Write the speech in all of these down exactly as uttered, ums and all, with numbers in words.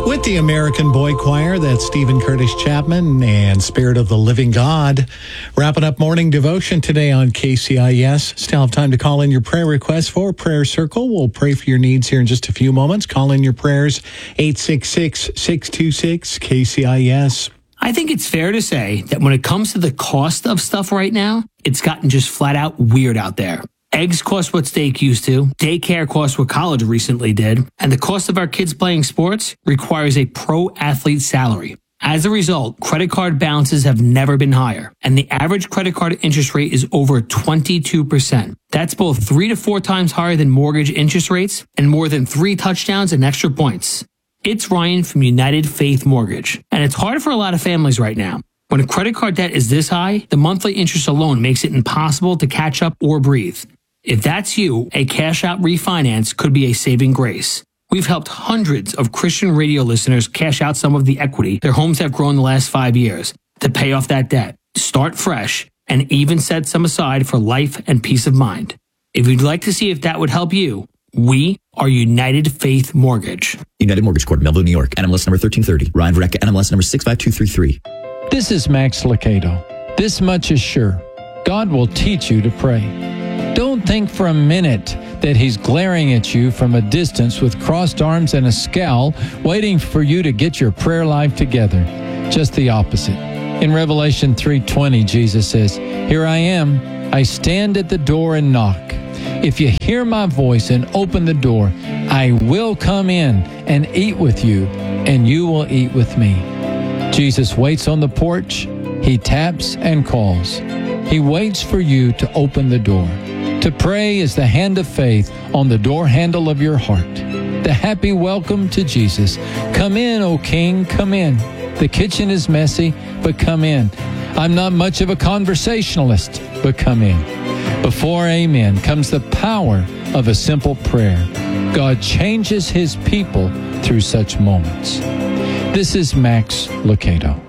With the American Boy Choir, that's Stephen Curtis Chapman and Spirit of the Living God. Wrapping up morning devotion today on K C I S. Still have time to call in your prayer requests for Prayer Circle. We'll pray for your needs here in just a few moments. Call in your prayers, eight six six, six two six, K C I S. I think it's fair to say that when it comes to the cost of stuff right now, it's gotten just flat out weird out there. Eggs cost what steak used to, daycare costs what college recently did, and the cost of our kids playing sports requires a pro athlete salary. As a result, credit card balances have never been higher, and the average credit card interest rate is over twenty-two percent. That's both three to four times higher than mortgage interest rates and more than three touchdowns and extra points. It's Ryan from United Faith Mortgage, and it's hard for a lot of families right now. When credit card debt is this high, the monthly interest alone makes it impossible to catch up or breathe. If that's you, a cash-out refinance could be a saving grace. We've helped hundreds of Christian radio listeners cash out some of the equity their homes have grown the last five years to pay off that debt, start fresh, and even set some aside for life and peace of mind. If you'd like to see if that would help you, we are United Faith Mortgage. United Mortgage Corp, Melville, New York. N M L S number thirteen thirty. Ryan Verrecka, N M L S number six five two three three. This is Max Lucado. This much is sure. God will teach you to pray. Don't think for a minute that he's glaring at you from a distance with crossed arms and a scowl, waiting for you to get your prayer life together. Just the opposite. In Revelation three twenty, Jesus says, "Here I am. I stand at the door and knock. If you hear my voice and open the door, I will come in and eat with you, and you will eat with me." Jesus waits on the porch. He taps and calls. He waits for you to open the door. To pray is the hand of faith on the door handle of your heart. The happy welcome to Jesus. Come in, O King, come in. The kitchen is messy, but come in. I'm not much of a conversationalist, but come in. Before amen comes the power of a simple prayer. God changes his people through such moments. This is Max Lucado.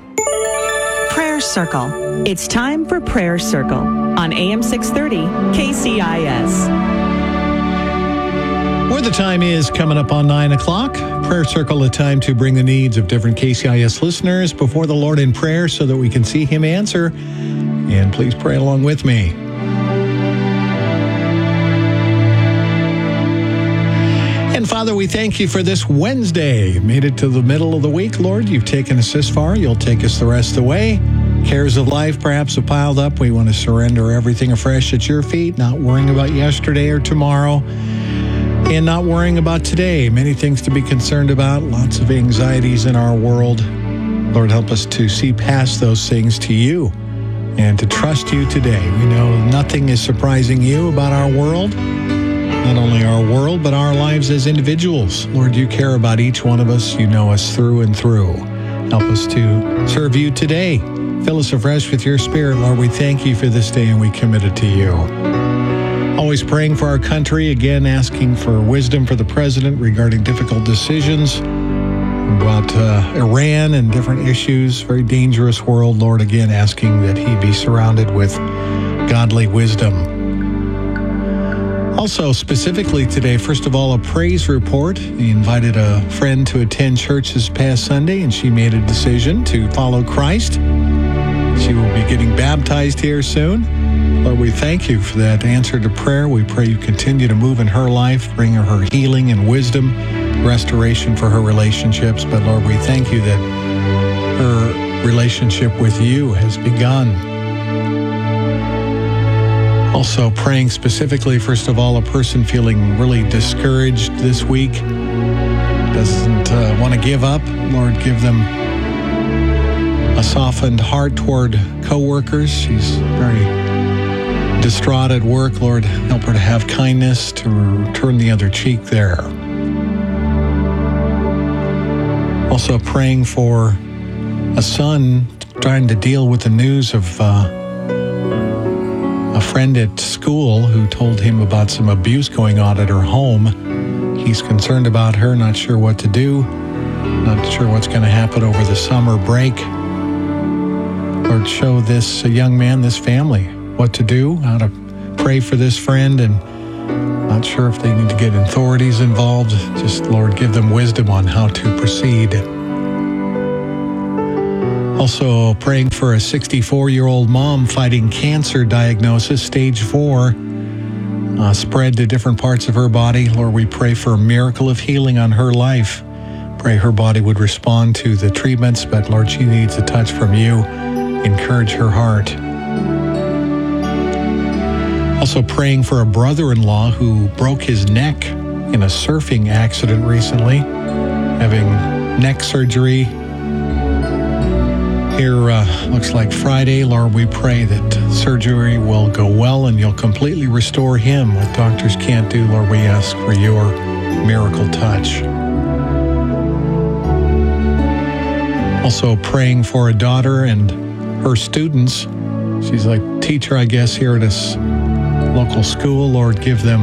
Prayer Circle. It's time for Prayer Circle on A M six thirty K C I S. Where the time is coming up on nine o'clock. Prayer Circle, a time to bring the needs of different K C I S listeners before the Lord in prayer so that we can see him answer. And please pray along with me. And Father, we thank you for this Wednesday. Made it to the middle of the week, Lord. You've taken us this far. You'll take us the rest of the way. Cares of life perhaps have piled up. We want to surrender everything afresh at your feet, not worrying about yesterday or tomorrow, and not worrying about today. Many things to be concerned about, lots of anxieties in our world. Lord, help us to see past those things to you and to trust you today. We know nothing is surprising you about our world. Not only our world, but our lives as individuals. Lord, you care about each one of us. You know us through and through. Help us to serve you today. Fill us afresh with your Spirit, Lord. We thank you for this day and we commit it to you. Always praying for our country, again asking for wisdom for the president regarding difficult decisions about uh, Iran and different issues. Very dangerous world, Lord. Again, asking that he be surrounded with godly wisdom. Also, specifically today, first of all, a praise report. He invited a friend to attend church this past Sunday, and she made a decision to follow Christ. She will be getting baptized here soon. Lord, we thank you for that answer to prayer. We pray you continue to move in her life, bring her healing and wisdom, restoration for her relationships. But Lord, we thank you that her relationship with you has begun. Also praying specifically, first of all, a person feeling really discouraged this week, doesn't uh, want to give up. Lord, give them a softened heart toward coworkers. She's very distraught at work. Lord, help her to have kindness, to turn the other cheek there. Also praying for a son trying to deal with the news of uh, a friend at school who told him about some abuse going on at her home. He's concerned about her, not sure what to do, not sure what's going to happen over the summer break. Lord, show this young man, this family, what to do, how to pray for this friend, and Not sure if they need to get authorities involved. Just, Lord, give them wisdom on how to proceed. Also praying for a sixty-four-year-old mom fighting cancer diagnosis, stage four, uh, spread to different parts of her body. Lord, we pray for a miracle of healing on her life. Pray her body would respond to the treatments, but Lord, she needs a touch from you. Encourage her heart. Also praying for a brother-in-law who broke his neck in a surfing accident recently, having neck surgery. Here, uh, looks like Friday. Lord, we pray that surgery will go well and you'll completely restore him. What doctors can't do, Lord, we ask for your miracle touch. Also praying for a daughter and her students. She's like teacher, I guess, here at this local school. Lord, give them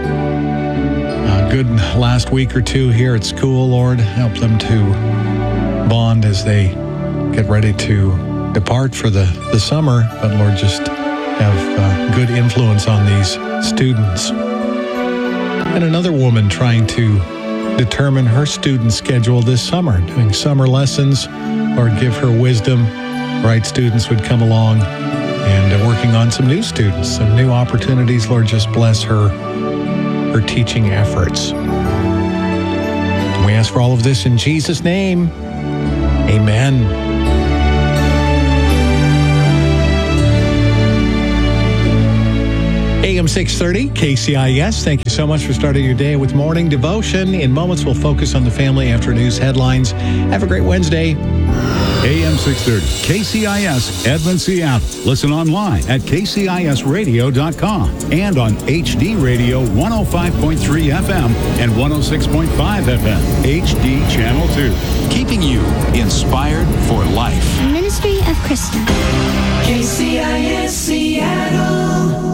a good last week or two here at school. Lord, help them to bond as they get ready to depart for the, the summer, but Lord, just have uh, good influence on these students. And another woman trying to determine her student schedule this summer, doing summer lessons. Lord, give her wisdom. Right students would come along, and uh, working on some new students, some new opportunities. Lord, just bless her, her teaching efforts. We ask for all of this in Jesus' name. Amen. A M six thirty, K C I S. Thank you so much for starting your day with morning devotion. In moments, we'll focus on the family after news headlines. Have a great Wednesday. A M six thirty, K C I S, Edmond, Seattle. Listen online at k c i s radio dot com and on H D Radio one oh five point three F M and one oh six point five F M, H D Channel two. Keeping you inspired for life. Ministry of Krista. K C I S Seattle.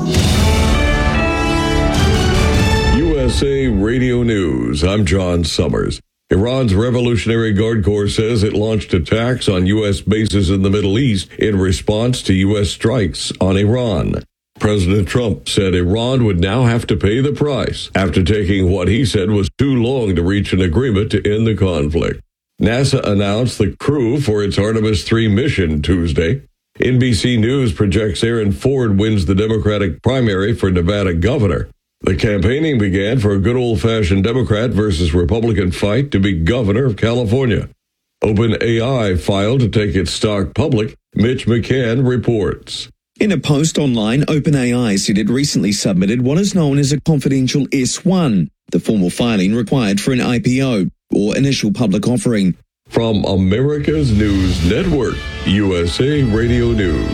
U S A Radio News. I'm John Summers. Iran's Revolutionary Guard Corps says it launched attacks on U S bases in the Middle East in response to U S strikes on Iran. President Trump said Iran would now have to pay the price after taking what he said was too long to reach an agreement to end the conflict. NASA announced the crew for its Artemis three mission Tuesday. N B C News projects Aaron Ford wins the Democratic primary for Nevada governor. The campaigning began for a good old-fashioned Democrat versus Republican fight to be governor of California. OpenAI filed to take its stock public, Mitch McCann reports. In a post online, OpenAI said it recently submitted what is known as a confidential S one, the formal filing required for an I P O, or initial public offering. From America's News Network, U S A Radio News.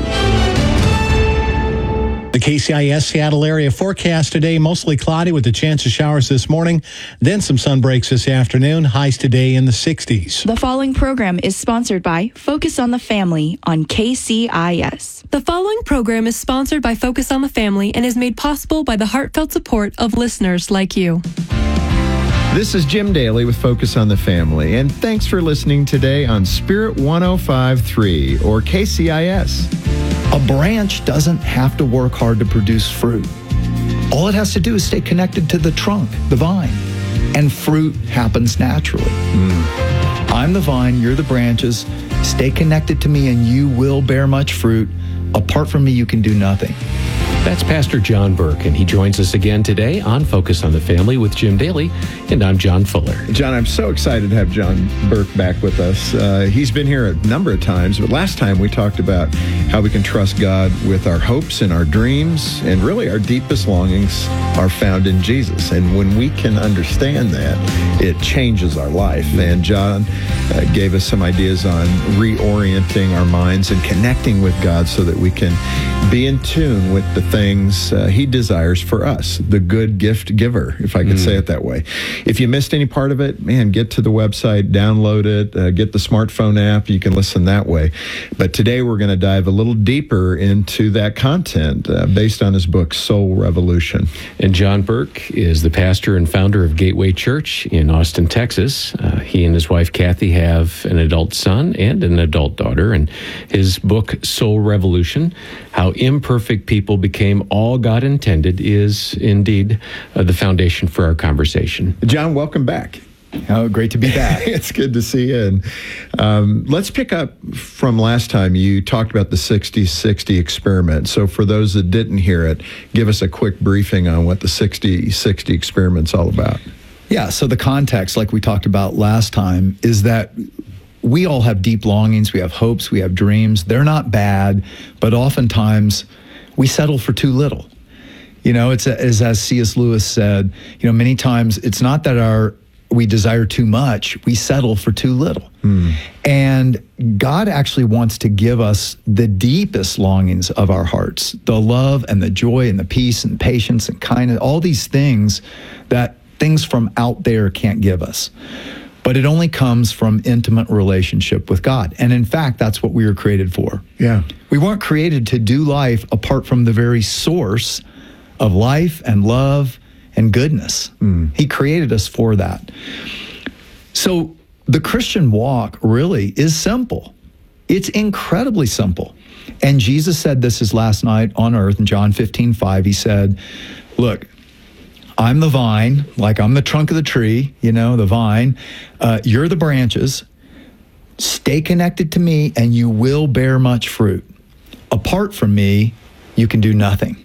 The K C I S Seattle area forecast today, mostly cloudy with a chance of showers this morning, then some sun breaks this afternoon, highs today in the sixties. The following program is sponsored by Focus on the Family on K C I S. The following program is sponsored by Focus on the Family and is made possible by the heartfelt support of listeners like you. This is Jim Daly with Focus on the Family, and thanks for listening today on Spirit one oh five point three, or K C I S. A branch doesn't have to work hard to produce fruit. All it has to do is stay connected to the trunk, the vine, and fruit happens naturally. Mm. I'm the vine, you're the branches. Stay connected to me and you will bear much fruit. Apart from me, you can do nothing. That's Pastor John Burke, and he joins us again today on Focus on the Family with Jim Daly, and I'm John Fuller. John, I'm so excited to have John Burke back with us. Uh, he's been here a number of times, but last time we talked about how we can trust God with our hopes and our dreams, and really our deepest longings are found in Jesus. And when we can understand that, it changes our life. And John uh, gave us some ideas on reorienting our minds and connecting with God so that we can be in tune with the things uh, he desires for us, the good gift giver, if I could mm. say it that way. If you missed any part of it, man, get to the website, download it, uh, get the smartphone app. You can listen that way. But today we're going to dive a little deeper into that content uh, based on his book, Soul Revolution. And John Burke is the pastor and founder of Gateway Church in Austin, Texas. Uh, he and his wife, Kathy, have an adult son and an adult daughter. And his book, Soul Revolution, How Imperfect People Became became all God intended is indeed uh, the foundation for our conversation. John, welcome back. Oh, great to be back. It's good to see you. And um, let's pick up from last time. You talked about the sixty sixty experiment. So for those that didn't hear it, give us a quick briefing on what the sixty sixty experiment's all about. Yeah, so the context, like we talked about last time, is that we all have deep longings, we have hopes, we have dreams. They're not bad, but oftentimes we settle for too little. You know, it's as, as C S Lewis said, you know, many times it's not that our we desire too much, we settle for too little. Mm. And God actually wants to give us the deepest longings of our hearts, the love and the joy and the peace and patience and kindness, all these things that things from out there can't give us. But it only comes from intimate relationship with God. And in fact, that's what we were created for. Yeah. We weren't created to do life apart from the very source of life and love and goodness. Mm. He created us for that. So the Christian walk really is simple. It's incredibly simple. And Jesus said this his last night on earth in John fifteen five. He said, look, I'm the vine, like I'm the trunk of the tree, you know, the vine. Uh, you're the branches. Stay connected to me and you will bear much fruit. Apart from me, you can do nothing.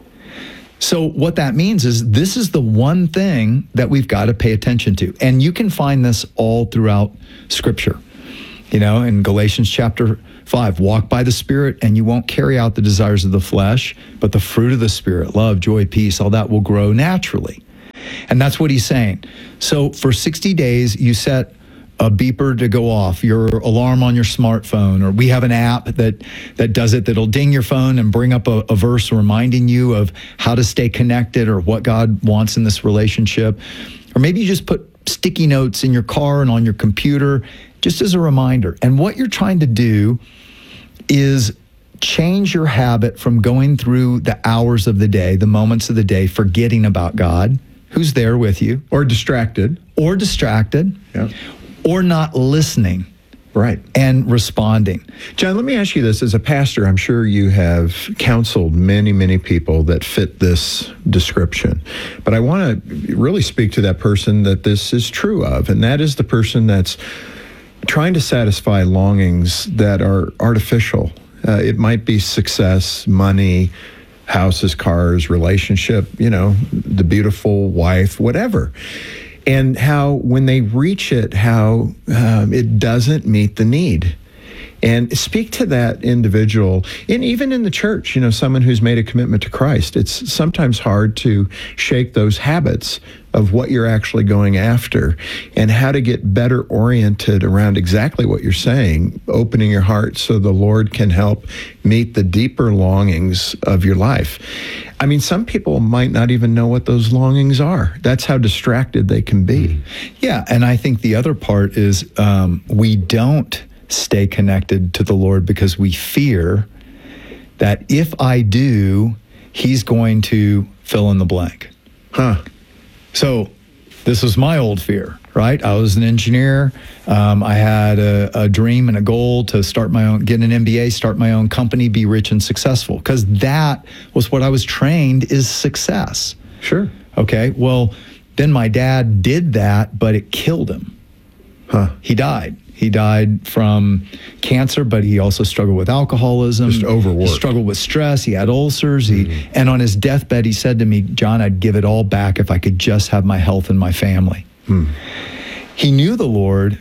So what that means is this is the one thing that we've got to pay attention to. And you can find this all throughout Scripture. You know, in Galatians chapter five, walk by the Spirit and you won't carry out the desires of the flesh, but the fruit of the Spirit, love, joy, peace, all that will grow naturally. And that's what he's saying. So for sixty days, you set a beeper to go off, your alarm on your smartphone, or we have an app that that does it, that'll ding your phone and bring up a, a verse reminding you of how to stay connected or what God wants in this relationship. Or maybe you just put sticky notes in your car and on your computer, just as a reminder. And what you're trying to do is change your habit from going through the hours of the day, the moments of the day, forgetting about God, who's there with you. Or distracted. Or distracted. Yeah. Or not listening. Right. And responding. John, let me ask you this. As a pastor, I'm sure you have counseled many, many people that fit this description. But I want to really speak to that person that this is true of, and that is the person that's trying to satisfy longings that are artificial. Uh, it might be success, money, houses, cars, relationship, you know, the beautiful wife, whatever. And how when they reach it, how um, it doesn't meet the need. And speak to that individual, and even in the church, you know, someone who's made a commitment to Christ. It's sometimes hard to shake those habits of what you're actually going after and how to get better oriented around exactly what you're saying, opening your heart so the Lord can help meet the deeper longings of your life. I mean, some people might not even know what those longings are. That's how distracted they can be. Yeah, and I think the other part is um, we don't stay connected to the Lord because we fear that if I do, he's going to fill in the blank. Huh. So this was my old fear, right? I was an engineer. Um, I had a, a dream and a goal to start my own, get an M B A, start my own company, be rich and successful, because that was what I was trained is success. Sure. Okay. Well, then my dad did that, but it killed him. Huh. He died. He died from cancer, but he also struggled with alcoholism. Just overworked. He struggled with stress. He had ulcers. Mm-hmm. He, and on his deathbed, he said to me, John, I'd give it all back if I could just have my health and my family. Hmm. He knew the Lord,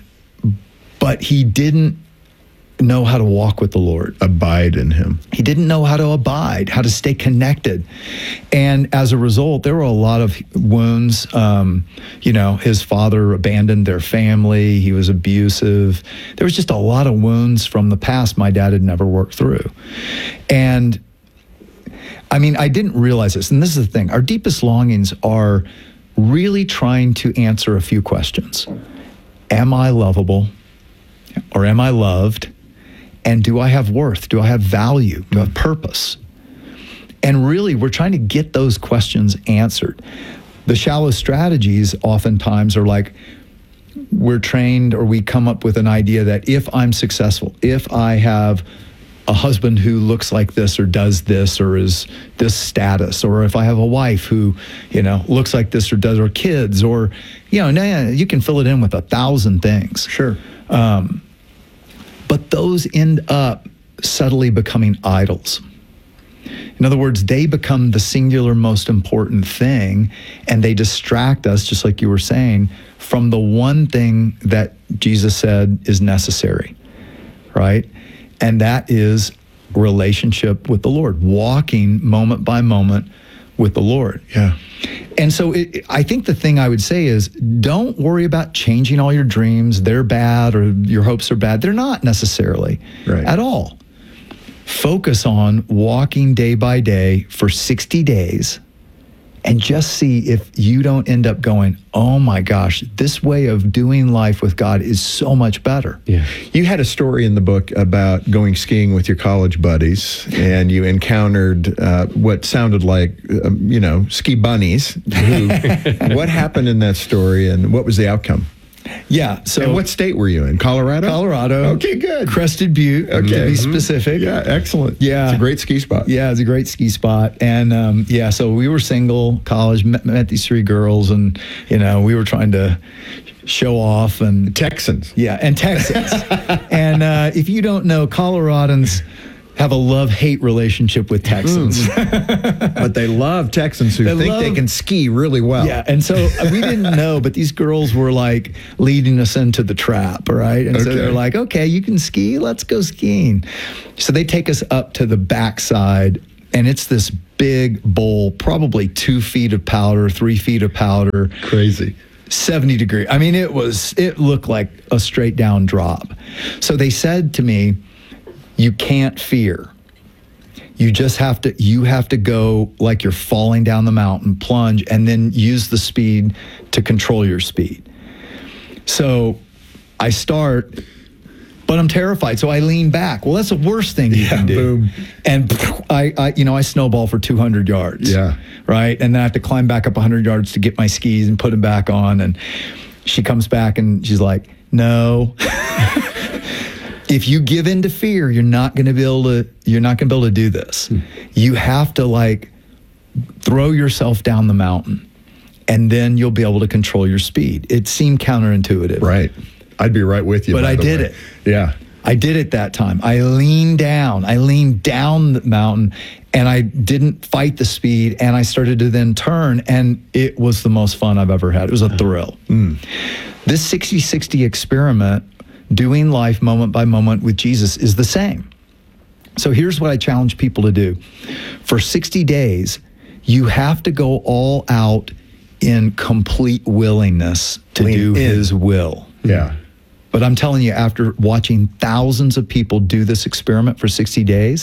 but he didn't know how to walk with the Lord. Abide in him. He didn't know how to abide, how to stay connected. And as a result, there were a lot of wounds. Um, you know, his father abandoned their family. He was abusive. There was just a lot of wounds from the past my dad had never worked through. And I mean, I didn't realize this. And this is the thing. Our deepest longings are really trying to answer a few questions. Am I lovable? Or am I loved? And do I have worth? Do I have value? Do I have purpose? And really, we're trying to get those questions answered. The shallow strategies oftentimes are like, we're trained or we come up with an idea that if I'm successful, if I have a husband who looks like this or does this or is this status, or if I have a wife who, you know, looks like this or does, or kids, or, you know, nah, you can fill it in with a thousand things. Sure. Um, but those end up subtly becoming idols. In other words, they become the singular most important thing, and they distract us, just like you were saying, from the one thing that Jesus said is necessary, right? And that is relationship with the Lord, walking moment by moment with the Lord. Yeah. And so it, I think the thing I would say is, don't worry about changing all your dreams. They're bad, or your hopes are bad. They're not necessarily right. at all. Focus on walking day by day for sixty days, and just see if you don't end up going, oh my gosh, this way of doing life with God is so much better. Yeah. You had a story in the book about going skiing with your college buddies, and you encountered uh, what sounded like, um, you know, ski bunnies. Who, what happened in that story, and what was the outcome? Yeah. So, and what state were you in? Colorado? Colorado. Okay, good. Crested Butte, okay. to be specific. Yeah, excellent. Yeah. It's a great ski spot. Yeah, it's a great ski spot. And um, yeah, so we were single, college, met, met these three girls, and, you know, we were trying to show off. And Texans. Yeah, and Texans. And uh, if you don't know, Coloradans have a love-hate relationship with Texans. Mm. But they love Texans who They think love- they can ski really well. Yeah, and so we didn't know, but these girls were like leading us into the trap, all right? And so Okay. they're like, okay, you can ski, let's go skiing. So they take us up to the backside, and it's this big bowl, probably two feet of powder, three feet of powder. Crazy. seventy degree. I mean, it was, it looked like a straight down drop. So they said to me, you can't fear. You just have to, you have to go like you're falling down the mountain, plunge, and then use the speed to control your speed. So I start, but I'm terrified. So I lean back. Well, that's the worst thing you Yeah, can do. boom. And I, I, you know, I snowball for two hundred yards. Yeah. Right. And then I have to climb back up one hundred yards to get my skis and put them back on. And she comes back and she's like, no. If you give in to fear, you're not going to be able to, you're not going to be able to do this. Hmm. You have to like throw yourself down the mountain, and then you'll be able to control your speed. It seemed counterintuitive. Right. I'd be right with you. But by I the did way. it. Yeah. I did it that time. I leaned down. I leaned down the mountain, and I didn't fight the speed, and I started to then turn, and it was the most fun I've ever had. It was a thrill. Mm. This sixty sixty experiment, doing life moment by moment with Jesus, is the same. So here's what I challenge people to do. For sixty days, you have to go all out in complete willingness to Lean do in. his will. Yeah. But I'm telling you, after watching thousands of people do this experiment for sixty days,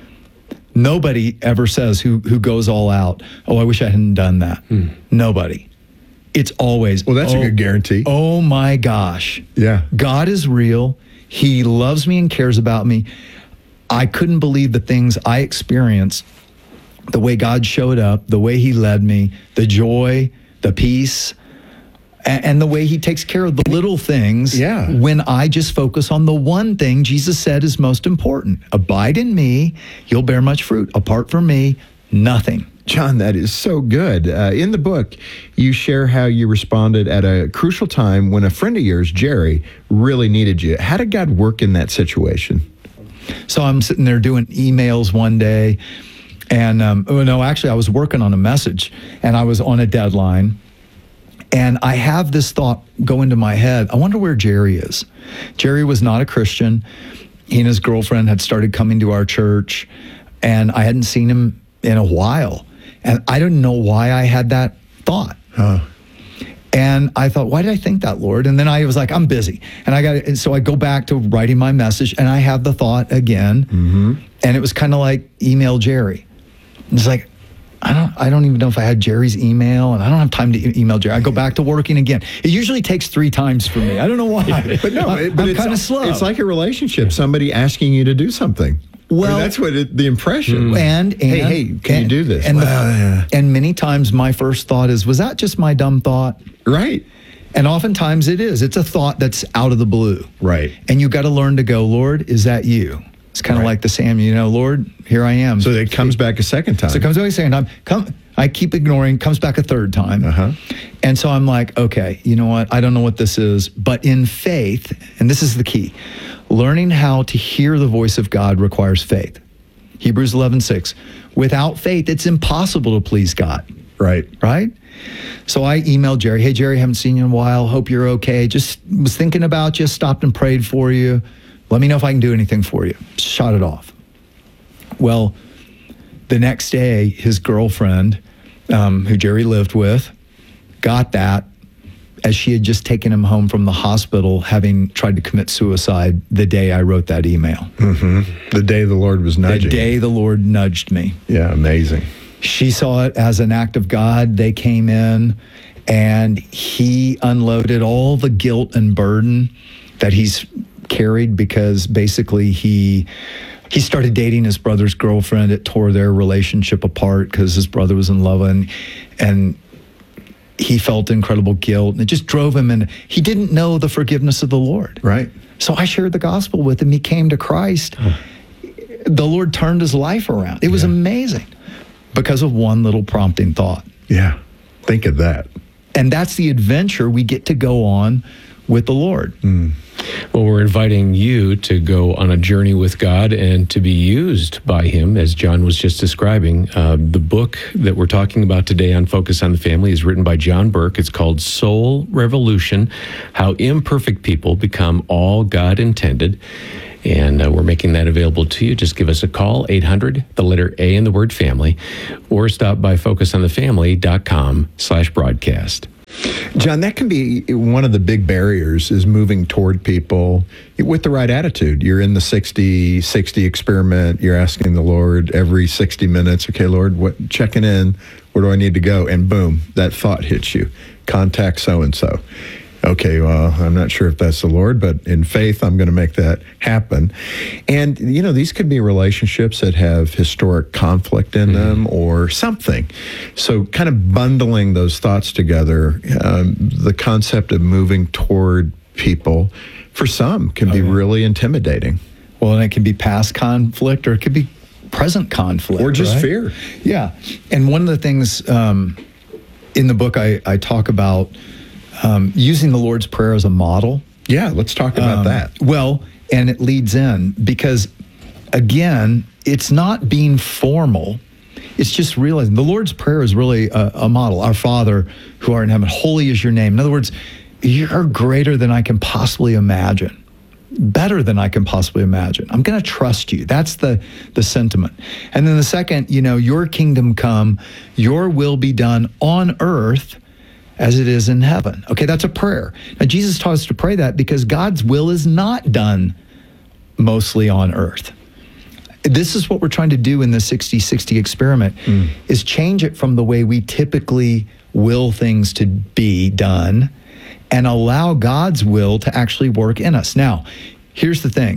nobody ever says who, who goes all out, oh, I wish I hadn't done that. Hmm. Nobody. It's always, Well, that's oh, a good guarantee. Oh my gosh. Yeah. God is real. He loves me and cares about me. I couldn't believe the things I experienced, the way God showed up, the way he led me, the joy, the peace, and, and the way he takes care of the little things. Yeah. When I just focus on the one thing Jesus said is most important. Abide in me, you'll bear much fruit. Apart from me, nothing. John, that is so good. Uh, in the book, you share how you responded at a crucial time when a friend of yours, Jerry, really needed you. How did God work in that situation? So I'm sitting there doing emails one day, and um, oh, no, actually, I was working on a message, and I was on a deadline, and I have this thought go into my head. I wonder where Jerry is. Jerry was not a Christian. He and his girlfriend had started coming to our church, and I hadn't seen him in a while. And I didn't know why I had that thought. Huh. And I thought, why did I think that, Lord? And then I was like, I'm busy. And I got and so I go back to writing my message, and I have the thought again. Mm-hmm. And it was kind of like, email Jerry. And it's like, I don't I don't even know if I had Jerry's email, and I don't have time to e- email Jerry. I go back to working again. It usually takes three times for me. I don't know why. But no, it, but I'm it's kind of slow. It's like a relationship, somebody asking you to do something. Well, I mean, that's what it, the impression. And, and hey, hey, can and, you do this? And, the- Well, yeah. and many times my first thought is, was that just my dumb thought? Right. And oftentimes it is. It's a thought that's out of the blue. Right. And you got to learn to go, Lord, is that you? It's kind of right. like the Samuel, you know, Lord, here I am. So it comes back a second time. So it comes back a second time. Come, I keep ignoring, comes back a third time. Uh-huh. And so I'm like, okay, you know what? I don't know what this is. But in faith, and this is the key, learning how to hear the voice of God requires faith. Hebrews eleven six. Without faith, it's impossible to please God. Right. Right? So I emailed Jerry. Hey, Jerry, haven't seen you in a while. Hope you're okay. Just was thinking about you, stopped and prayed for you. Let me know if I can do anything for you. Shot it off. Well, the next day, his girlfriend, um, who Jerry lived with, got that as she had just taken him home from the hospital, having tried to commit suicide the day I wrote that email. Mm-hmm. The day the Lord was nudging. The day the Lord nudged me. Yeah, amazing. She saw it as an act of God. They came in, and he unloaded all the guilt and burden that he's carried, because basically he he started dating his brother's girlfriend. It tore their relationship apart because his brother was in love, and and he felt incredible guilt, and it just drove him, and he didn't know the forgiveness of the Lord. Right. So I shared the gospel with him. He came to Christ. Huh. The Lord turned his life around. It was yeah. amazing because of one little prompting thought. Yeah. Think of that. And that's the adventure we get to go on with the Lord. Mm. Well, we're inviting you to go on a journey with God and to be used by Him, as John was just describing. Uh, the book that we're talking about today on Focus on the Family is written by John Burke. It's called Soul Revolution: How Imperfect People Become All God Intended. And uh, we're making that available to you. Just give us a call, eight hundred, the letter A in the word family, or stop by focusonthefamily.com slash broadcast. John, that can be one of the big barriers, is moving toward people with the right attitude. You're in the sixty sixty experiment. You're asking the Lord every sixty minutes, okay, Lord, what, checking in, where do I need to go? And boom, that thought hits you. Contact so-and-so. Okay, well, I'm not sure if that's the Lord, but in faith, I'm going to make that happen. And, you know, these could be relationships that have historic conflict in mm-hmm. them or something. So kind of bundling those thoughts together, um, the concept of moving toward people, for some, can be oh, yeah. really intimidating. Well, and it can be past conflict, or it could be present conflict. Or just right? fear. Yeah. And one of the things um, in the book I, I talk about, Um, using the Lord's Prayer as a model. Yeah, let's talk about um, that. Well, and it leads in because, again, it's not being formal. It's just realizing the Lord's Prayer is really a, a model. Our Father who art in heaven, holy is your name. In other words, you're greater than I can possibly imagine, better than I can possibly imagine. I'm going to trust you. That's the, the sentiment. And then the second, you know, your kingdom come, your will be done on earth as it is in heaven. Okay, that's a prayer. Now, Jesus taught us to pray that because God's will is not done mostly on earth. This is what we're trying to do in the sixty sixty experiment, mm. is change it from the way we typically will things to be done and allow God's will to actually work in us. Now, here's the thing.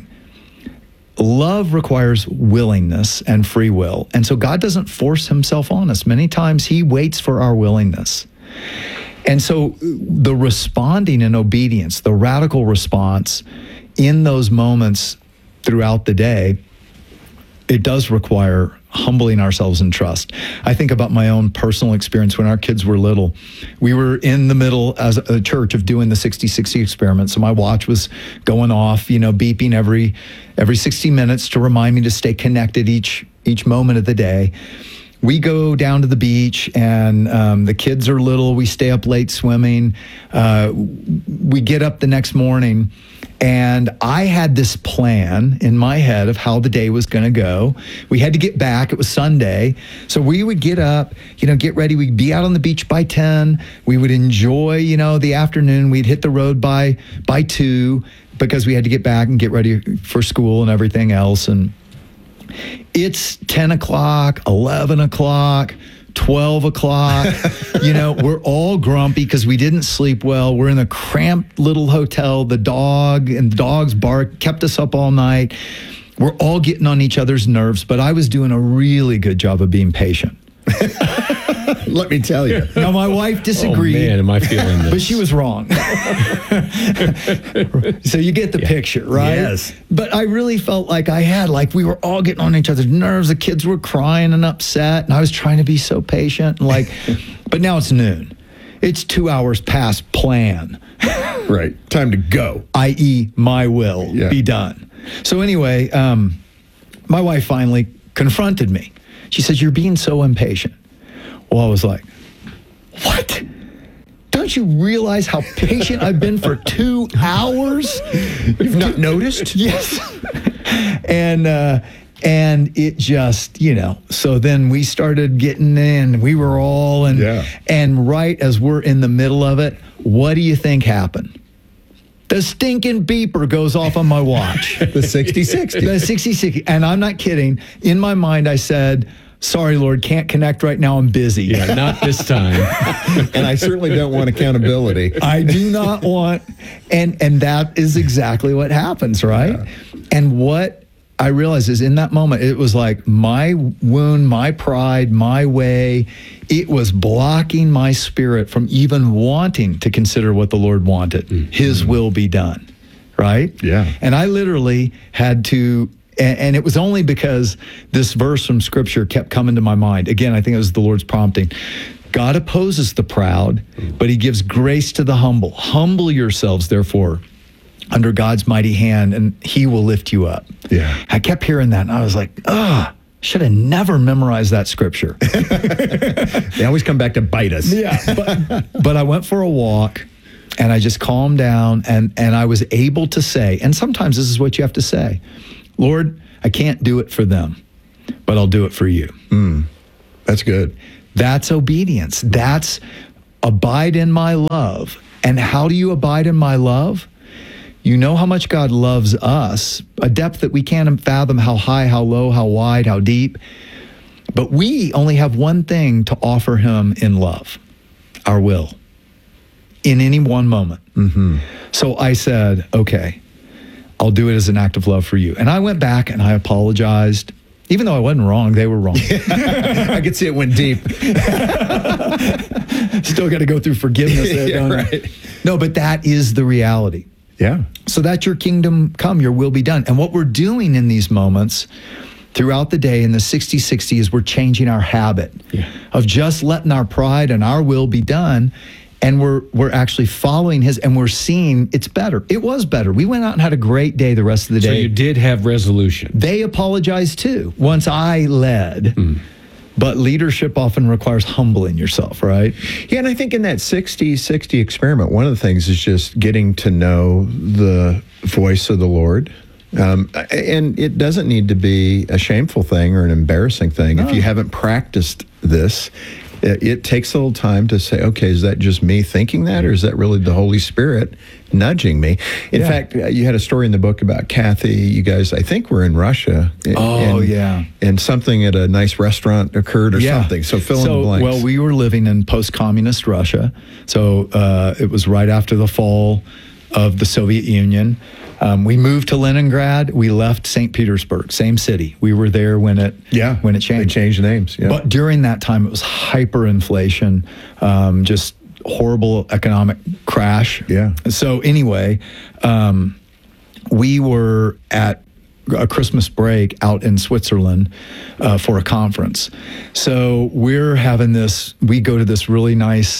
Love requires willingness and free will. And so God doesn't force himself on us. Many times he waits for our willingness. And so the responding in obedience, the radical response in those moments throughout the day, it does require humbling ourselves in trust. I think about my own personal experience when our kids were little. We were in the middle as a church of doing the sixty sixty experiment. So my watch was going off, you know, beeping every every sixty minutes to remind me to stay connected each each moment of the day. We go down to the beach, and um, the kids are little. We stay up late swimming. Uh, we get up the next morning, and I had this plan in my head of how the day was going to go. We had to get back. It was Sunday. So we would get up, you know, get ready. We'd be out on the beach by ten. We would enjoy, you know, the afternoon. We'd hit the road by by two because we had to get back and get ready for school and everything else. And it's ten o'clock, eleven o'clock, twelve o'clock. You know, we're all grumpy because we didn't sleep well. We're in a cramped little hotel. The dog and the dog's bark kept us up all night. We're all getting on each other's nerves, but I was doing a really good job of being patient. Let me tell you. Now, my wife disagreed. Oh, man, am I feeling this? But she was wrong. So you get the yeah. picture, right? Yes. But I really felt like I had, like we were all getting on each other's nerves. The kids were crying and upset, and I was trying to be so patient. And like, but now it's noon. It's two hours past plan. Right. Time to go. that is my will yeah. be done. So anyway, um, my wife finally confronted me. She said, "You're being so impatient." Well, I was like, what? Don't you realize how patient I've been for two hours? You've not noticed? Yes. And, uh, and it just, you know, so then we started getting in. We were all in. Yeah. And right as we're in the middle of it, what do you think happened? The stinking beeper goes off on my watch. The sixty sixty. The sixty sixty. And I'm not kidding. In my mind, I said, "Sorry, Lord, can't connect right now. I'm busy." Yeah, not this time. And I certainly don't want accountability. I do not want, and and that is exactly what happens, right? Yeah. And what I realized is in that moment, it was like my wound, my pride, my way, it was blocking my spirit from even wanting to consider what the Lord wanted. Mm-hmm. His will be done, right? Yeah. And I literally had to, and, and it was only because this verse from Scripture kept coming to my mind. Again, I think it was the Lord's prompting. God opposes the proud, but he gives grace to the humble. Humble yourselves, therefore, under God's mighty hand, and he will lift you up. Yeah. I kept hearing that, and I was like, ugh, should have never memorized that scripture. They always come back to bite us. Yeah. But, but I went for a walk, and I just calmed down, and, and I was able to say, and sometimes this is what you have to say, "Lord, I can't do it for them, but I'll do it for you." Mm, that's good. That's obedience. That's abide in my love. And how do you abide in my love? You know how much God loves us, a depth that we can't fathom, how high, how low, how wide, how deep. But we only have one thing to offer him in love, our will, in any one moment. Mm-hmm. So I said, okay, I'll do it as an act of love for you. And I went back and I apologized. Even though I wasn't wrong, they were wrong. I could see it went deep. Still got to go through forgiveness there, yeah, don't right. I? No, but that is the reality. Yeah. So that your kingdom come, your will be done. And what we're doing in these moments throughout the day in the sixty sixty is we're changing our habit yeah. of just letting our pride and our will be done. And we're we're actually following his, and we're seeing it's better. It was better. We went out and had a great day the rest of the day. So you did have resolution. They apologized too, once I led. Mm. But leadership often requires humbling yourself, right? Yeah, and I think in that sixty sixty experiment, one of the things is just getting to know the voice of the Lord. Um, and it doesn't need to be a shameful thing or an embarrassing thing. No. If you haven't practiced this, it, it takes a little time to say, okay, is that just me thinking that, or is that really the Holy Spirit nudging me? In yeah. fact, you had a story in the book about Kathy. You guys, I think, were in Russia. Oh, and, yeah. And something at a nice restaurant occurred or yeah. something. So fill so, in the blanks. Well, we were living in post-communist Russia. So uh, it was right after the fall of the Soviet Union. Um, we moved to Leningrad. We left Saint Petersburg, same city. We were there when it yeah, when it changed. They changed names. Yeah. But during that time, it was hyperinflation, um, just horrible economic crash. Yeah. So anyway, um, we were at a Christmas break out in Switzerland uh, for a conference. So we're having this. We go to this really nice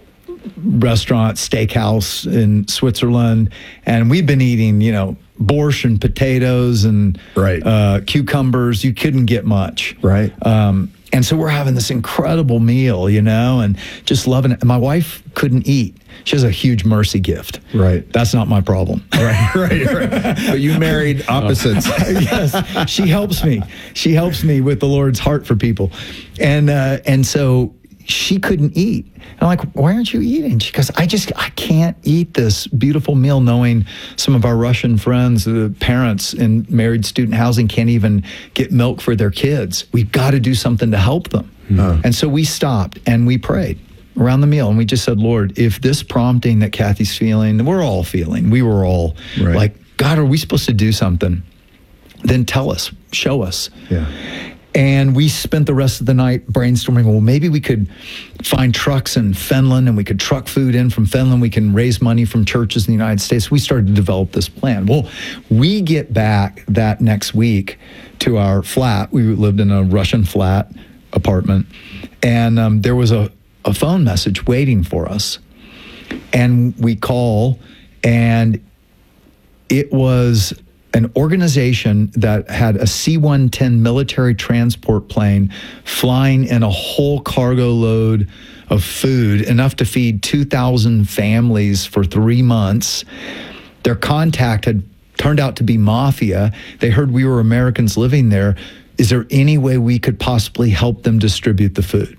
restaurant, steakhouse in Switzerland, and we've been eating, you know, borscht and potatoes and right. uh, cucumbers. You couldn't get much. Right. Um, and so we're having this incredible meal, you know, and just loving it. And my wife couldn't eat. She has a huge mercy gift. Right. That's not my problem. Right, right, right. But you married opposites. Yes. She helps me. She helps me with the Lord's heart for people. And, uh, and so she couldn't eat. And I'm like, why aren't you eating? She goes, I just, I can't eat this beautiful meal knowing some of our Russian friends, the parents in married student housing can't even get milk for their kids. We've got to do something to help them. Mm-hmm. And so we stopped and we prayed around the meal. And we just said, Lord, if this prompting that Kathy's feeling, we're all feeling, we were all right. like, God, are we supposed to do something? Then tell us, show us. Yeah. And we spent the rest of the night brainstorming, well, maybe we could find trucks in Finland and we could truck food in from Finland. We can raise money from churches in the United States. We started to develop this plan. Well, we get back that next week to our flat. We lived in a Russian flat apartment. And um, there was a, a phone message waiting for us. And we call, and it was an organization that had a C one ten military transport plane flying in a whole cargo load of food, enough to feed two thousand families for three months. Their contact had turned out to be mafia. They heard we were Americans living there. Is there any way we could possibly help them distribute the food?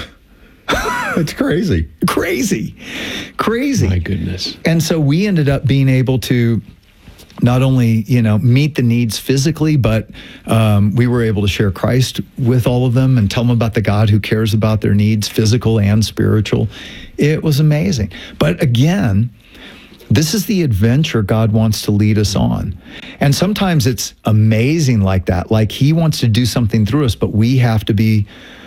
It's crazy. Crazy. Crazy. My goodness. And so we ended up being able to not only, you know, meet the needs physically, but um, we were able to share Christ with all of them and tell them about the God who cares about their needs, physical and spiritual. It was amazing. But again, this is the adventure God wants to lead us on. And sometimes it's amazing like that. Like he wants to do something through us, but we have to be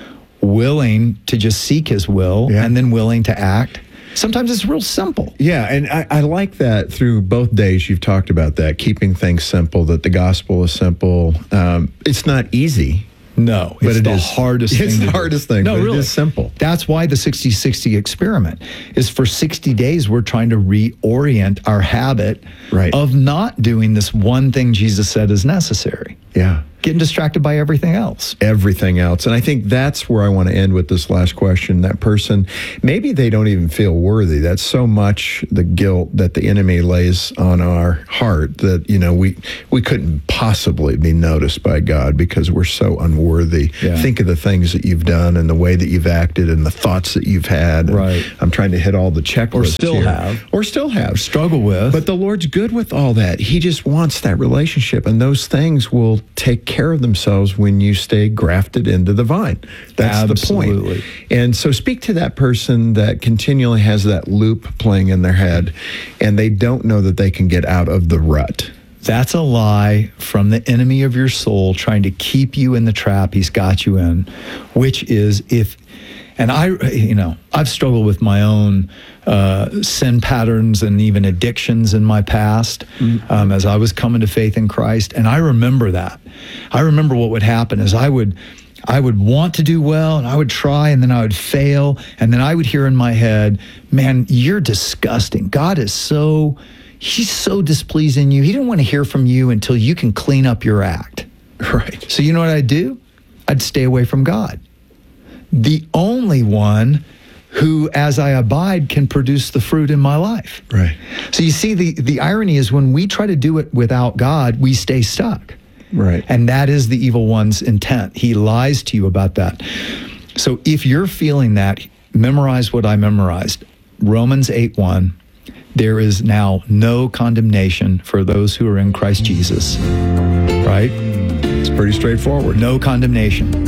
willing to just seek his will yeah. and then willing to act. Sometimes it's real simple. Yeah, and I, I like that through both days you've talked about that, keeping things simple, that the gospel is simple. Um, it's not easy. No, but it's it the is, hardest it's thing. It's the to hardest do. thing, no, but really. It is simple. That's why the sixty sixty experiment is for sixty days we're trying to reorient our habit right. of not doing this one thing Jesus said is necessary. Yeah. Getting distracted by everything else. Everything else. And I think that's where I want to end with this last question. That person, maybe they don't even feel worthy. That's so much the guilt that the enemy lays on our heart that, you know, we, we couldn't possibly be noticed by God because we're so unworthy. Yeah. Think of the things that you've done and the way that you've acted and the thoughts that you've had. Right. I'm trying to hit all the checklists Or still here. have. Or still have. Struggle with. But the Lord's good with all that. He just wants that relationship, and those things will take care of themselves when you stay grafted into the vine. That's Absolutely. the point. And so speak to that person that continually has that loop playing in their head, and they don't know that they can get out of the rut. That's a lie from the enemy of your soul trying to keep you in the trap he's got you in, which is if, and I, you know, I've struggled with my own uh, sin patterns and even addictions in my past mm-hmm. um, as I was coming to faith in Christ. And I remember that. I remember what would happen is I would, I would want to do well and I would try and then I would fail. And then I would hear in my head, man, you're disgusting. God is so, he's so displeased in you. He didn't want to hear from you until you can clean up your act. Right. So you know what I'd do? I'd stay away from God. The only one who, as I abide, can produce the fruit in my life. Right. So you see, the, the irony is when we try to do it without God, we stay stuck. Right. And that is the evil one's intent. He lies to you about that. So if you're feeling that, memorize what I memorized. Romans eight one, there is now no condemnation for those who are in Christ Jesus. Right? It's pretty straightforward. No condemnation.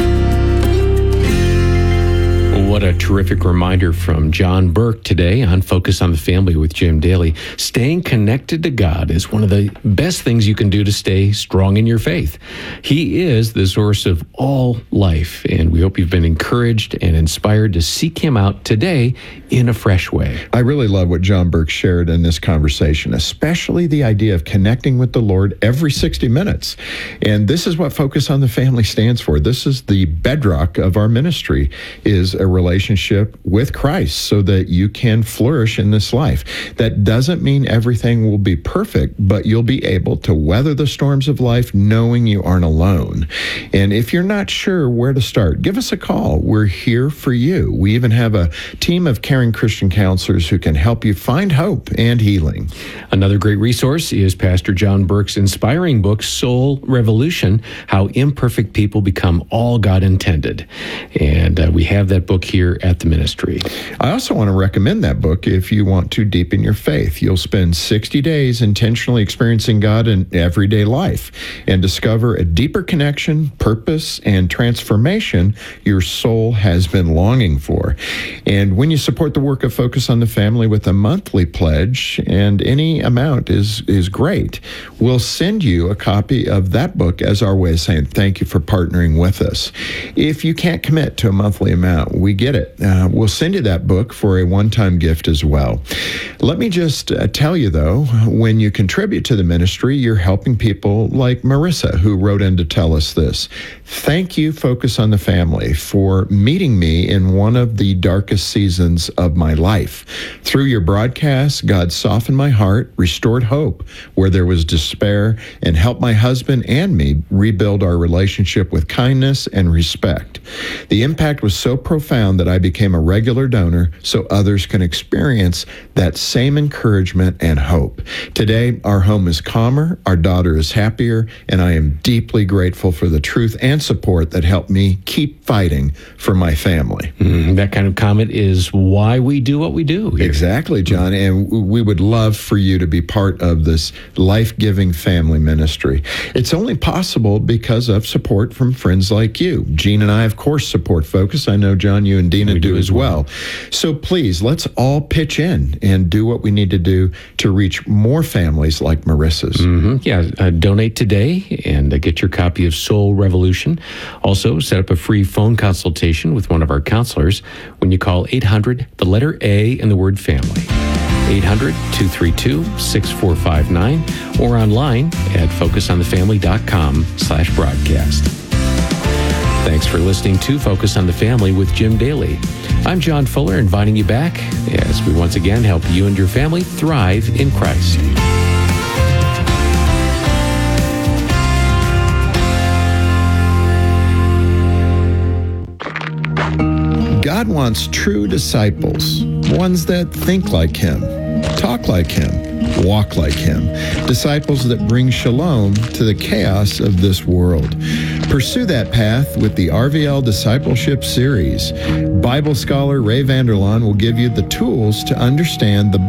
What a terrific reminder from John Burke today on Focus on the Family with Jim Daly. Staying connected to God is one of the best things you can do to stay strong in your faith. He is the source of all life, and we hope you've been encouraged and inspired to seek him out today in a fresh way. I really love what John Burke shared in this conversation, especially the idea of connecting with the Lord every sixty minutes. And this is what Focus on the Family stands for. This is the bedrock of our ministry, is a relationship with Christ so that you can flourish in this life. That doesn't mean everything will be perfect, but you'll be able to weather the storms of life knowing you aren't alone. And if you're not sure where to start, give us a call. We're here for you. We even have a team of caring Christian counselors who can help you find hope and healing. Another great resource is Pastor John Burke's inspiring book, Soul Revolution, How Imperfect People Become All God Intended. And uh, we have that book here at the ministry. I also want to recommend that book if you want to deepen your faith. You'll spend sixty days intentionally experiencing God in everyday life and discover a deeper connection, purpose, and transformation your soul has been longing for. And when you support the work of Focus on the Family with a monthly pledge, and any amount is, is great, we'll send you a copy of that book as our way of saying thank you for partnering with us. If you can't commit to a monthly amount, we get it. Uh, we'll send you that book for a one-time gift as well. Let me just uh, tell you, though, when you contribute to the ministry, you're helping people like Marissa, who wrote in to tell us this. Thank you, Focus on the Family, for meeting me in one of the darkest seasons of my life. Through your broadcast, God softened my heart, restored hope where there was despair, and helped my husband and me rebuild our relationship with kindness and respect. The impact was so profound that I became a regular donor so others can experience that same encouragement and hope. Today, our home is calmer, our daughter is happier, and I am deeply grateful for the truth and support that helped me keep fighting for my family. Mm, that kind of comment is why we do what we do here. Exactly, John, and we would love for you to be part of this life-giving family ministry. It's only possible because of support from friends like you. Gene and I, of course, support Focus. I know, John, you and Dina we do, do as well. well. So please, let's all pitch in and do what we need to do to reach more families like Marissa's. Mm-hmm. Yeah, uh, donate today and uh, get your copy of Soul Revolution. Also, set up a free phone consultation with one of our counselors when you call eight hundred, the letter A, and the word family. eight hundred, two three two, six four five nine or online at focusonthefamily.com slash broadcast. Thanks for listening to Focus on the Family with Jim Daly. I'm John Fuller, inviting you back as we once again help you and your family thrive in Christ. God wants true disciples, ones that think like Him, talk like Him, walk like Him, disciples that bring shalom to the chaos of this world. Pursue that path with the R V L Discipleship Series. Bible scholar Ray Vander Laan will give you the tools to understand the